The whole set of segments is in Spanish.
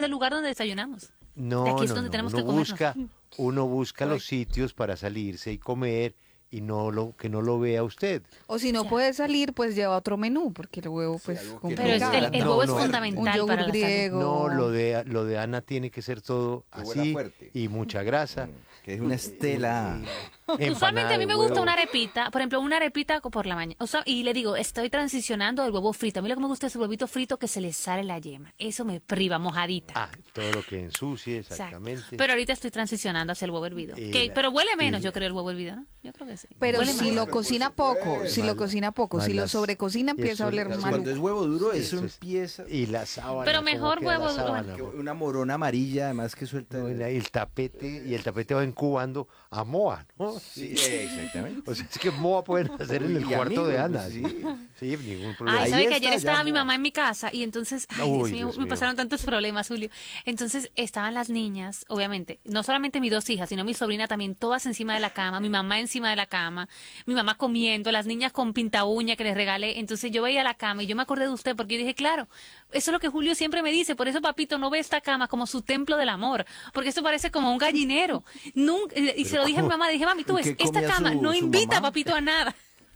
el lugar donde desayunamos. De No, aquí es no, donde no. tenemos que comernos. Uno busca los sitios para salirse y comer y que no lo vea usted. O si no Ya. puede salir, pues lleva otro menú, porque el huevo, pues, algo que Pero complicado. el No, huevo es no. Un fundamental yogur para la salud. griego. No, lo de Ana tiene que ser todo Que huela así fuerte. y mucha grasa. Que es una estela. Empanada Usualmente a mí de me gusta huevo. una arepita, por ejemplo, una arepita por la mañana. O sea, y le digo, estoy transicionando al huevo frito. A mí lo que me gusta es el huevito frito que se le sale la yema. Eso me priva, mojadita. Ah, todo lo que ensucie, Exacto. exactamente. Pero ahorita estoy transicionando hacia el huevo hervido. Y Pero huele menos, yo creo, el huevo hervido, ¿no? Yo creo que sí. Pero Huele si menos. lo cocina poco, si lo cocina poco, si lo malas- sobrecocina empieza a eso- oler eso- mal. Cuando es huevo duro, Sí, eso eso es- empieza. Y la sábana. Pero ¿cómo mejor queda la huevo duro. sábana? Una morona amarilla, además que suelta. No, y el tapete va incubando a Moa, ¿no? Sí, exactamente. O sea, es que Moa pueden hacer en el Y cuarto de amigos, Ana. pues, Sí, ningún problema. Ay, Ahí ¿sabe que está, ayer ya estaba mi no. mamá en mi casa y entonces, ay, Uy, Dios mío, Dios me mío. pasaron tantos problemas, Julio. Entonces estaban las niñas, obviamente, no solamente mis dos hijas, sino mi sobrina también, todas encima de la cama, mi mamá encima de la cama, mi mamá comiendo, las niñas con pinta uña que les regalé. Entonces yo veía la cama y yo me acordé de usted porque yo dije, claro, eso es lo que Julio siempre me dice, por eso papito no ve esta cama como su templo del amor, porque esto parece como un gallinero. Nunca, y se lo dije a mi mamá, dije, mami, tú ves, ¿Qué esta comía cama no su invita a mamá? papito a nada.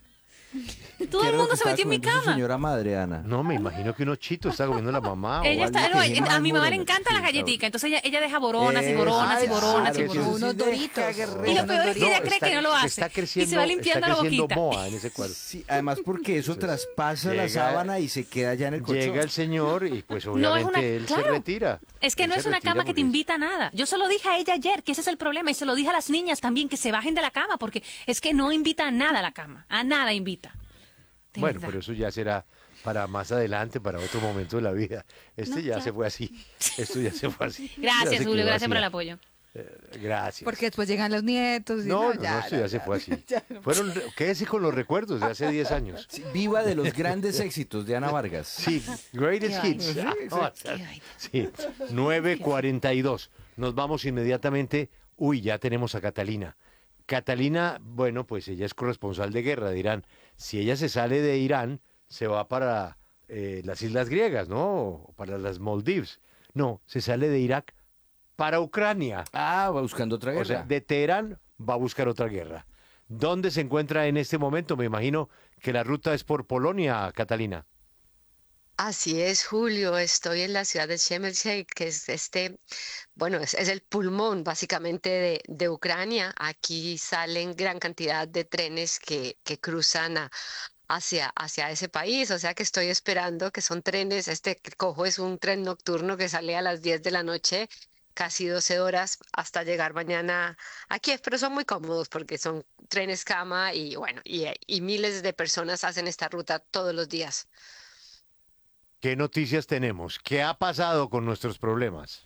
Todo ¿Qué el era lo mundo que se estaba metió en mi comiendo su cama. señora madre, Ana? No, me imagino que unos chitos está comiendo la mamá. o Ella algo está, que- no, tiene a más mi mamá le moreno. encanta la Sí, galletica, entonces ella deja boronas y boronas y Ay, boronas y claro, boronas. Unos doritos. Y lo peor es que ella cree que no lo hace. Está creciendo, y se va limpiando la está creciendo boquita. Moa en ese cuadro. Sí, además porque eso traspasa la llega- sábana y se queda ya en el colchón. Llega el señor y pues No obviamente es una- él se claro. retira. Es que Él no se es una retira cama que te porque- invita a nada. Yo se lo dije a ella ayer, que ese es el problema, y se lo dije a las niñas también, que se bajen de la cama, porque es que no invita a nada a la cama, a nada invita. De Bueno, verdad. pero eso ya será para más adelante, para otro momento de la vida. No, Ya ya. se fue así. Esto ya se fue así. Ya Gracias, se Julio, quedó gracias por el así. apoyo. Gracias. Porque después llegan los nietos. Y No, ya, esto ya se fue así. ya no. Quédese con los recuerdos de hace 10 años. Sí, viva de los grandes éxitos de Ana Vargas. Sí, Greatest Qué Hits. vaina. Sí, 9:42. Nos vamos inmediatamente. Uy, ya tenemos a Catalina. Catalina, bueno, pues ella es corresponsal de guerra de Irán. Si ella se sale de Irán, se va para las islas griegas, ¿no? O para las Maldives. No, se sale de Irak para Ucrania. Ah, va buscando otra guerra. O sea, de Teherán va a buscar otra guerra. ¿Dónde se encuentra en este momento? Me imagino que la ruta es por Polonia, Catalina. Así es, Julio. Estoy en la ciudad de Shem el Sheikh, que es bueno, es el pulmón básicamente de Ucrania. Aquí salen gran cantidad de trenes que cruzan hacia ese país. O sea que estoy esperando que son trenes. Este que cojo es un tren nocturno que sale a las 10 de la noche, casi 12 horas hasta llegar mañana a Kiev, pero son muy cómodos porque son trenes cama y bueno, y miles de personas hacen esta ruta todos los días. ¿Qué noticias tenemos? ¿Qué ha pasado con nuestros problemas?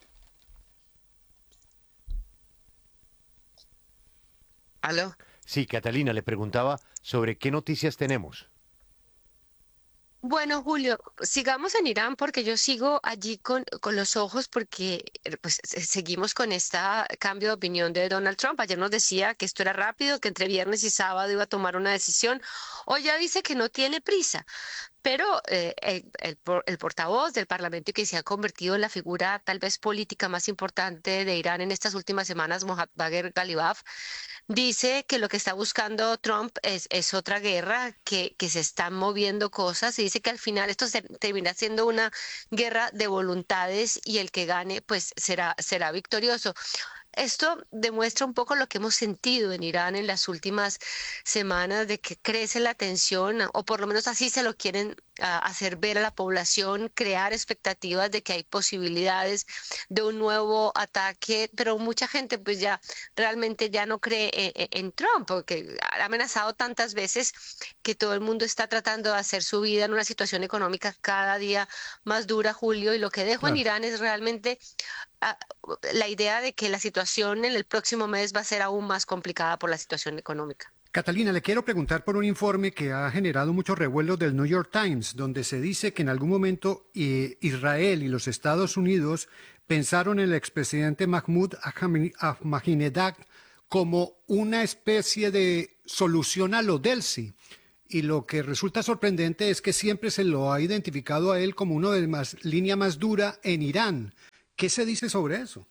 ¿Aló? Sí, Catalina, le preguntaba sobre qué noticias tenemos. Bueno, Julio, sigamos en Irán porque yo sigo allí con los ojos porque pues, seguimos con este cambio de opinión de Donald Trump. Ayer nos decía que esto era rápido, que entre viernes y sábado iba a tomar una decisión. Hoy ya dice que no tiene prisa. Pero el portavoz del Parlamento y que se ha convertido en la figura tal vez política más importante de Irán en estas últimas semanas, Mohammad Bagher Ghalibaf, dice que lo que está buscando Trump es otra guerra, que se están moviendo cosas y dice que al final esto termina siendo una guerra de voluntades y el que gane pues será victorioso. Esto demuestra un poco lo que hemos sentido en Irán en las últimas semanas, de que crece la tensión, o por lo menos así se lo quieren hacer ver a la población, crear expectativas de que hay posibilidades de un nuevo ataque, pero mucha gente pues ya realmente ya no cree en Trump, porque ha amenazado tantas veces que todo el mundo está tratando de hacer su vida en una situación económica cada día más dura, Julio, y lo que dejo en Claro. Irán es realmente la idea de que la situación en el próximo mes va a ser aún más complicada por la situación económica. Catalina, le quiero preguntar por un informe que ha generado muchos revuelos del New York Times, donde se dice que en algún momento Israel y los Estados Unidos pensaron en el expresidente Mahmoud Ahmadinejad como una especie de solución a lo Delsi. Y lo que resulta sorprendente es que siempre se lo ha identificado a él como uno de línea más dura en Irán. ¿Qué se dice sobre eso?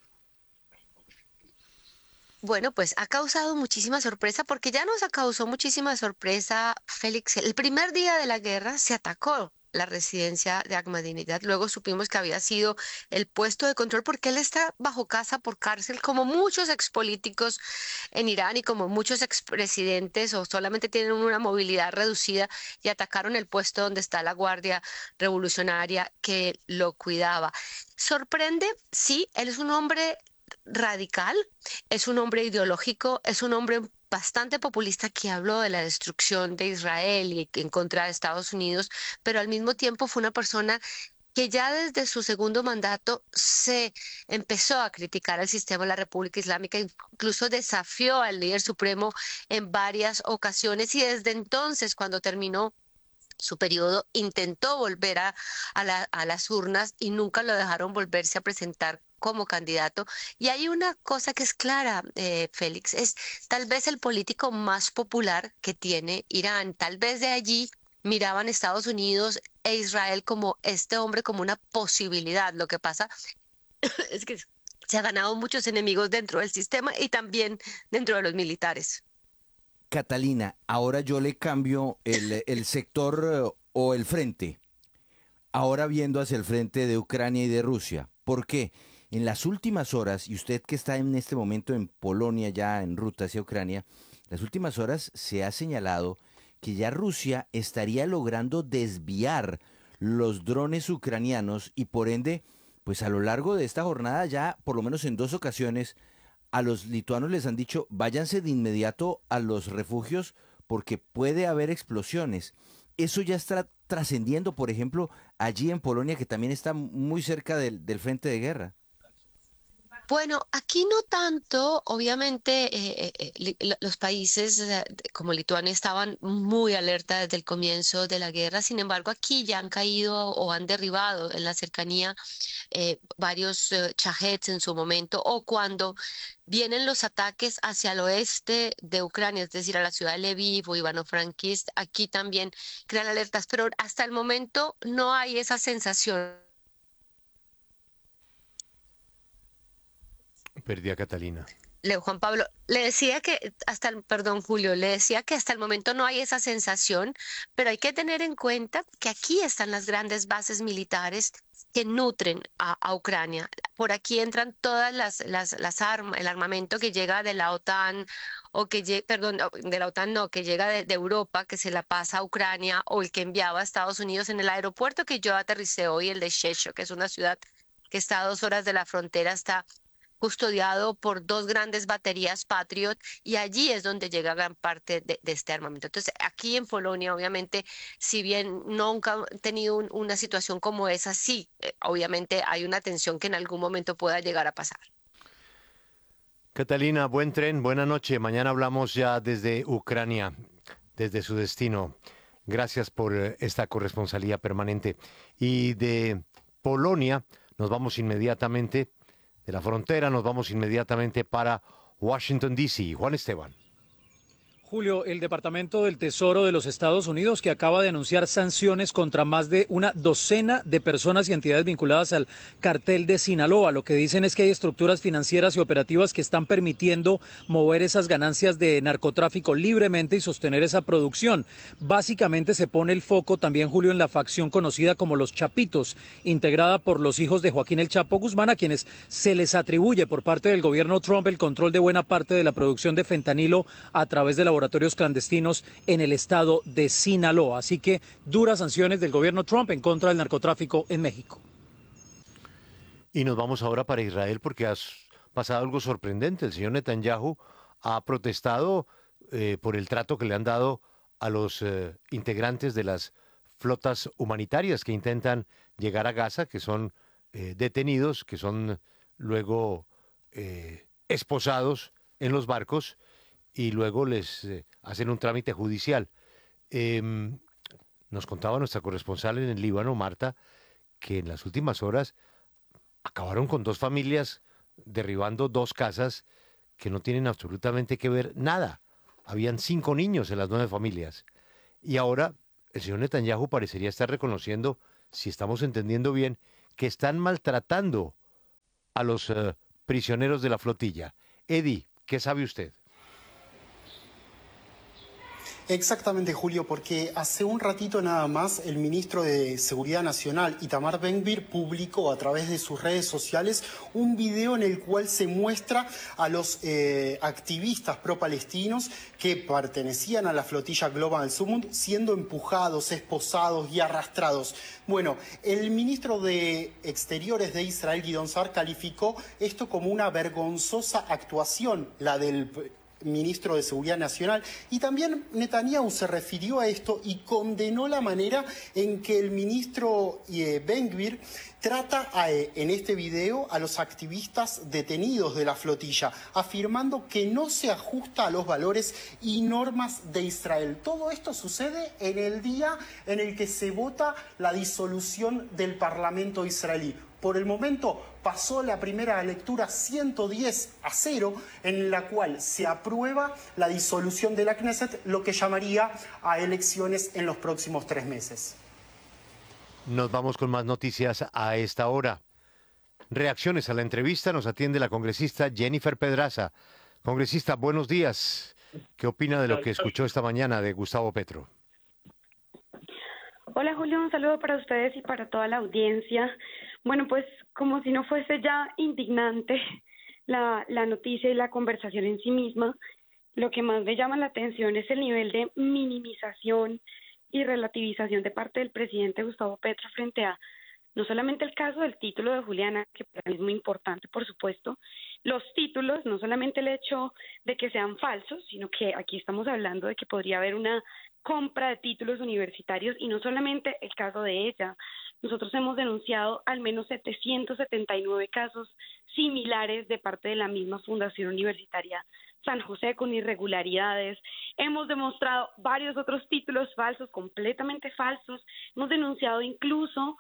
Bueno, pues ha causado muchísima sorpresa porque ya nos causó muchísima sorpresa, Félix. El primer día de la guerra se atacó la residencia de Ahmadinejad. Luego supimos que había sido el puesto de control porque él está bajo casa por cárcel, como muchos expolíticos en Irán y como muchos expresidentes, o solamente tienen una movilidad reducida, y atacaron el puesto donde está la Guardia Revolucionaria que lo cuidaba. Sorprende, sí, él es un hombre radical, es un hombre ideológico, es un hombre bastante populista que habló de la destrucción de Israel y en contra de Estados Unidos, pero al mismo tiempo fue una persona que ya desde su segundo mandato se empezó a criticar al sistema de la República Islámica, incluso desafió al líder supremo en varias ocasiones, y desde entonces, cuando terminó su periodo, intentó volver a las urnas y nunca lo dejaron volverse a presentar como candidato. Y hay una cosa que es clara, Félix, es tal vez el político más popular que tiene Irán. Tal vez de allí miraban Estados Unidos e Israel como este hombre, como una posibilidad. Lo que pasa es que se ha ganado muchos enemigos dentro del sistema y también dentro de los militares. Catalina, ahora yo le cambio el sector o el frente. Ahora viendo hacia el frente de Ucrania y de Rusia. ¿Por qué? En las últimas horas, y usted que está en este momento en Polonia, ya en ruta hacia Ucrania, en las últimas horas se ha señalado que ya Rusia estaría logrando desviar los drones ucranianos y por ende, pues a lo largo de esta jornada ya, por lo menos en 2 ocasiones, a los lituanos les han dicho, váyanse de inmediato a los refugios porque puede haber explosiones. Eso ya está trascendiendo, por ejemplo, allí en Polonia, que también está muy cerca del frente de guerra. Bueno, aquí no tanto, obviamente los países como Lituania estaban muy alerta desde el comienzo de la guerra. Sin embargo, aquí ya han caído o han derribado en la cercanía varios Shaheds en su momento, o cuando vienen los ataques hacia el oeste de Ucrania, es decir, a la ciudad de Lviv o Ivano-Frankivsk, aquí también crean alertas, pero hasta el momento no hay esa sensación. Perdí a Catalina. Juan Pablo, le decía que perdón, Julio, le decía que hasta el momento no hay esa sensación, pero hay que tener en cuenta que aquí están las grandes bases militares que nutren a Ucrania. Por aquí entran todas las armas, el armamento que llega de la OTAN, o perdón, de la OTAN no, que llega de Europa, que se la pasa a Ucrania, o el que enviaba a Estados Unidos en el aeropuerto que yo aterricé hoy, el de Shesho, que es una ciudad que está a 2 horas de la frontera, está custodiado por 2 grandes baterías Patriot, y allí es donde llega gran parte de este armamento. Entonces, aquí en Polonia, obviamente, si bien nunca han tenido una situación como esa, sí, obviamente hay una tensión que en algún momento pueda llegar a pasar. Catalina, buen tren, buena noche. Mañana hablamos ya desde Ucrania, desde su destino. Gracias por esta corresponsalía permanente. Y de Polonia nos vamos inmediatamente. De la frontera nos vamos inmediatamente para Washington, D.C. Juan Esteban. Julio, el Departamento del Tesoro de los Estados Unidos, que acaba de anunciar sanciones contra más de una docena de personas y entidades vinculadas al cartel de Sinaloa. Lo que dicen es que hay estructuras financieras y operativas que están permitiendo mover esas ganancias de narcotráfico libremente y sostener esa producción. Básicamente se pone el foco también, Julio, en la facción conocida como los Chapitos, integrada por los hijos de Joaquín El Chapo Guzmán, a quienes se les atribuye por parte del gobierno Trump el control de buena parte de la producción de fentanilo a través de laboratorios clandestinos en el estado de Sinaloa. Así que duras sanciones del gobierno Trump en contra del narcotráfico en México. Y nos vamos ahora para Israel porque ha pasado algo sorprendente. El señor Netanyahu ha protestado por el trato que le han dado a los integrantes de las flotas humanitarias que intentan llegar a Gaza, que son detenidos, que son luego esposados en los barcos y luego les hacen un trámite judicial. Nos contaba nuestra corresponsal en el Líbano, Marta, que en las últimas horas acabaron con 2 familias, derribando 2 casas que no tienen absolutamente que ver nada. Habían 5 niños en las 9 familias. Y ahora el señor Netanyahu parecería estar reconociendo, si estamos entendiendo bien, que están maltratando a los prisioneros de la flotilla. Eddie, ¿qué sabe usted? Exactamente, Julio, porque hace un ratito nada más el ministro de Seguridad Nacional, Itamar Ben-Gvir, publicó a través de sus redes sociales un video en el cual se muestra a los activistas pro-palestinos que pertenecían a la flotilla Global Summit siendo empujados, esposados y arrastrados. Bueno, el ministro de Exteriores de Israel, Gideon Sa'ar, calificó esto como una vergonzosa actuación, la del ministro de Seguridad Nacional, y también Netanyahu se refirió a esto y condenó la manera en que el ministro Ben-Gvir trata en este video a los activistas detenidos de la flotilla, afirmando que no se ajusta a los valores y normas de Israel. Todo esto sucede en el día en el que se vota la disolución del Parlamento israelí. Por el momento pasó la primera lectura 110-0, en la cual se aprueba la disolución de la Knesset, lo que llamaría a elecciones en los próximos 3 meses. Nos vamos con más noticias a esta hora. Reacciones a la entrevista nos atiende la congresista Jennifer Pedraza. Congresista, buenos días. ¿Qué opina de lo que escuchó esta mañana de Gustavo Petro? Hola Julio, un saludo para ustedes y para toda la audiencia. Bueno, pues como si no fuese ya indignante la noticia y la conversación en sí misma, lo que más me llama la atención es el nivel de minimización y relativización de parte del presidente Gustavo Petro frente a no solamente el caso del título de Juliana, que para mí es muy importante, por supuesto, los títulos, no solamente el hecho de que sean falsos, sino que aquí estamos hablando de que podría haber una compra de títulos universitarios y no solamente el caso de ella. Nosotros hemos denunciado al menos 779 casos similares de parte de la misma Fundación Universitaria San José con irregularidades. Hemos demostrado varios otros títulos falsos, completamente falsos. Hemos denunciado incluso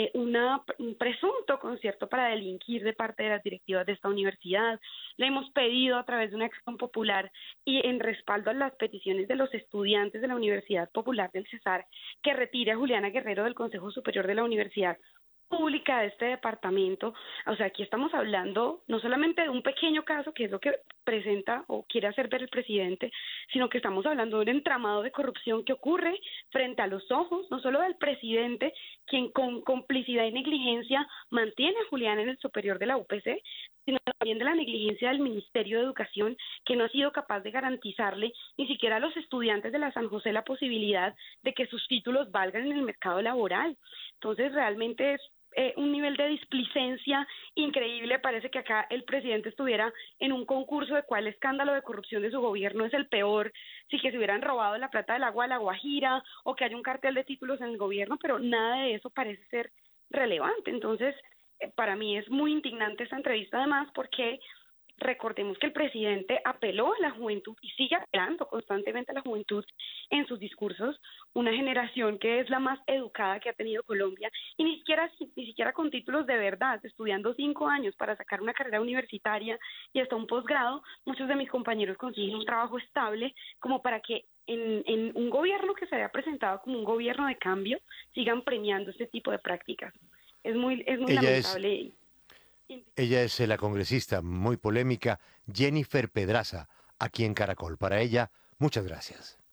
un presunto concierto para delinquir de parte de las directivas de esta universidad. Le hemos pedido a través de una acción popular y en respaldo a las peticiones de los estudiantes de la Universidad Popular del Cesar que retire a Juliana Guerrero del Consejo Superior de la Universidad Pública de este departamento. O sea, aquí estamos hablando no solamente de un pequeño caso, que es lo que presenta o quiere hacer ver el presidente, sino que estamos hablando de un entramado de corrupción que ocurre frente a los ojos, no solo del presidente, quien con complicidad y negligencia mantiene a Julián en el superior de la UPC, sino también de la negligencia del Ministerio de Educación, que no ha sido capaz de garantizarle ni siquiera a los estudiantes de la San José la posibilidad de que sus títulos valgan en el mercado laboral. Entonces, realmente es un nivel de displicencia increíble. Parece que acá el presidente estuviera en un concurso de cuál escándalo de corrupción de su gobierno es el peor, si que se hubieran robado la plata del agua de la Guajira o que haya un cartel de títulos en el gobierno, pero nada de eso parece ser relevante. Entonces, para mí es muy indignante esta entrevista, además, porque recordemos que el presidente apeló a la juventud y sigue apelando constantemente a la juventud en sus discursos, una generación que es la más educada que ha tenido Colombia y ni siquiera con títulos de verdad, estudiando 5 años para sacar una carrera universitaria y hasta un posgrado, muchos de mis compañeros consiguen un trabajo estable como para que en un gobierno que se había presentado como un gobierno de cambio sigan premiando este tipo de prácticas. Es muy lamentable. Ella es la congresista muy polémica Jennifer Pedraza, aquí en Caracol. Para ella, muchas gracias.